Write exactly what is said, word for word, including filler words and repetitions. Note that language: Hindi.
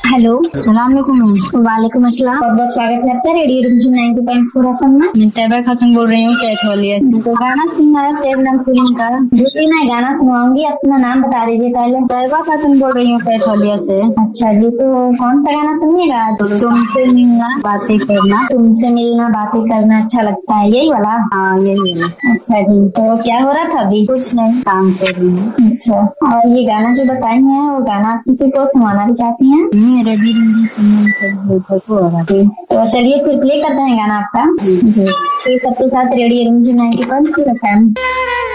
हेलो। सलाम वालेकुम मैम। वालेकुम अस्सलाम। बहुत बहुत स्वागत है आपका रेडियो रिमझिम नाइंटी पॉइंट फोर एफएम में। मैं तैयबा खातून बोल रही हूँ कैथोलिया से। तो गाना सुनना है तेरे नाम फूलिंग का। जी मैं गाना सुनाऊंगी, अपना नाम बता दीजिए पहले। तैयबा खातून बोल रही हूँ कैथोलिया से। अच्छा जी, तो कौन सा गाना सुनिएगा? तो तुमसे मिलना बातें करना। तुमसे मिलना बातें करना अच्छा लगता है, यही वाला? हाँ यही है। अच्छा जी, तो क्या हो रहा था अभी? कुछ नहीं, काम कर रही हूँ। अच्छा, और ये गाना जो बताई हैं वो गाना आप किसी को सुनाना भी चाहती हैं? मेरे भी तो चलिए फिर प्ले करते हैं गाना आपका। जी। जी, सबके साथ रेडियो रिमझिम नाइंटी पॉइंट फोर एफएम।